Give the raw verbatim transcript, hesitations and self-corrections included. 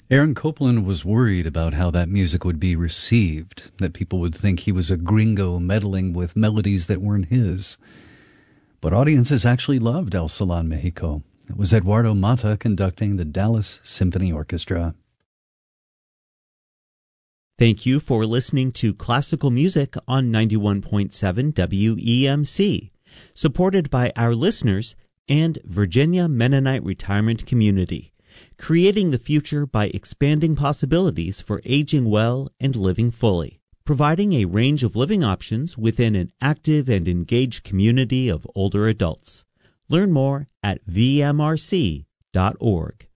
Aaron Copland was worried about how that music would be received, that people would think he was a gringo meddling with melodies that weren't his. But audiences actually loved El Salón Mexico. It was Eduardo Mata conducting the Dallas Symphony Orchestra. Thank you for listening to Classical Music on ninety-one point seven W E M C, supported by our listeners and Virginia Mennonite Retirement Community, creating the future by expanding possibilities for aging well and living fully, providing a range of living options within an active and engaged community of older adults. Learn more at v m r c dot org.